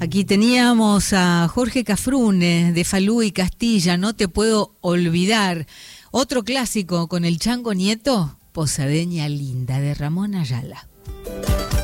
Aquí teníamos a Jorge Cafrune de Falú y Castilla, No te puedo olvidar. Otro clásico con el Chango Nieto, Posadeña Linda de Ramón Ayala.